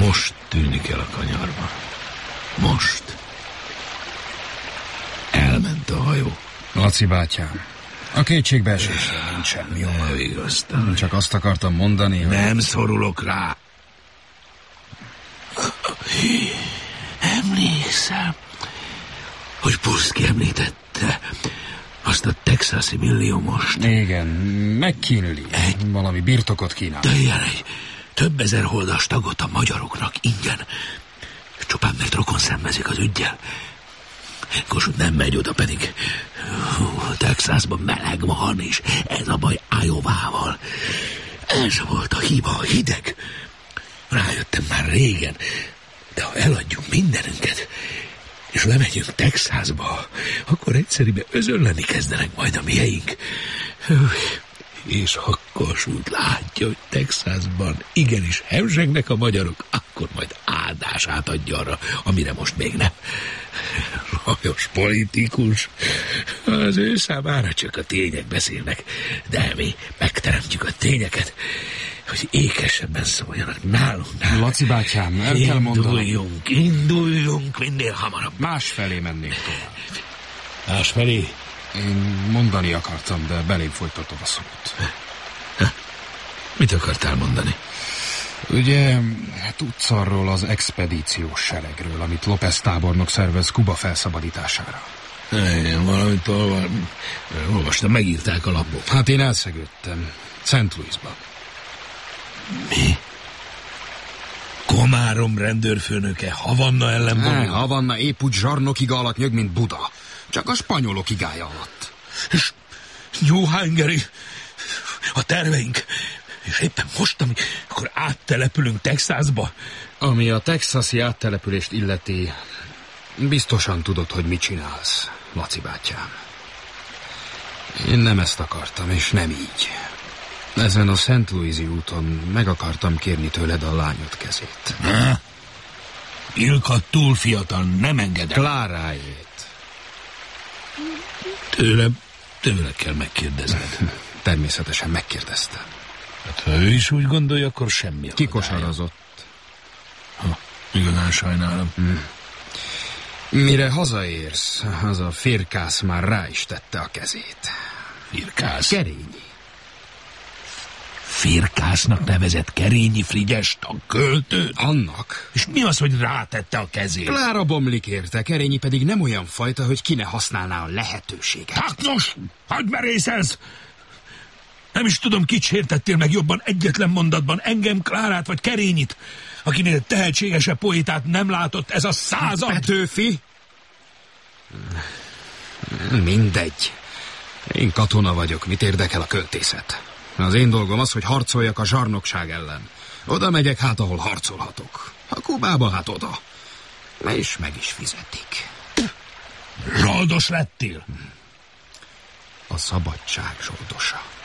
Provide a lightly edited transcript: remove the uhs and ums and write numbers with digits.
most tűnik el a kanyarba. Most. Elment a hajó. Laci bátyám, a kétségbeesésre nincs semmi joga. Ne vigasztalj. Csak azt akartam mondani, hogy... Nem szorulok rá. Emlékszem, hogy Puszki említette azt a texasi milliómost. Igen, McKinley. Valami birtokot kínál. De ilyen egy több ezer holdas tagot a magyaroknak ingyen. Csupán mert rokon szenvezik az üggyel. Kossuth nem megy oda, pedig Texasban meleg van, és ez a baj Iowával. Ez volt a hiba, a hideg. Rájöttem már régen, de ha eladjuk mindenünket, és lemegyünk Texasba, akkor egyszerűen özönleni kezdenek majd a mieink. És ha Kossuth látja, hogy Texasban igenis hemzsegnek a magyarok, akkor majd áldását adja arra, amire most még nem. Rajos politikus. Az ő számára csak a tények beszélnek, de mi megteremtjük a tényeket, hogy ékesebben szóljanak nálunk. Laci bátyám, el kell mondanom. Induljunk minél hamarabb. Másfelé mennék tovább. Másfelé? Én mondani akartam, de belém folytatod a szót. Mit akartál mondani? Ugye, tudsz arról az expedíciós seregről, amit López tábornok szervez Kuba felszabadítására? Igen, valamit olvastam, megírták a lapot. Hát én elszegődtem. Szent Louisba. Mi? Komárom rendőrfőnöke Havanna ellen vonul? Havanna épp úgy zsarnokig alatt nyög, mint Buda. Csak a spanyolok igája alatt. És Newhangeri a terveink. És éppen most, amikor áttelepülünk Texasba. Ami a texasi áttelepülést illeti, biztosan tudod, hogy mit csinálsz, Laci bátyám. Én nem ezt akartam, és nem így. Ezen a St. Louis-i úton meg akartam kérni tőled a lányod kezét. Ilka túl fiatal, nem engedem. Klárájét. Tőle kell megkérdezned. Természetesen megkérdeztem. Hát, ha ő is úgy gondolja, akkor semmi. Kikosarazott. Igazán sajnálom. Mire hazaérsz, az a firkász már rá is tette a kezét. Firkász? Kerényi. Firkásznak nevezett Kerényi Frigyest, a költőt? Annak. És mi az, hogy rátette a kezét? Klára bomlik érte, Kerényi pedig nem olyan fajta, hogy ki ne használná a lehetőséget. Hát nos, hagyd merészelsz! Nem is tudom, kit sértettél meg jobban egyetlen mondatban, engem, Klárát vagy Kerényit, akinél tehetségesebb poétát nem látott ez a század. Petőfi? Mindegy. Én katona vagyok, mit érdekel a költészet? Az én dolgom az, hogy harcoljak a zsarnokság ellen. Oda megyek hát, ahol harcolhatok. Ha Kubába, hát oda. És meg is fizetik. Zsoldos lettél? A szabadság zsoldosa.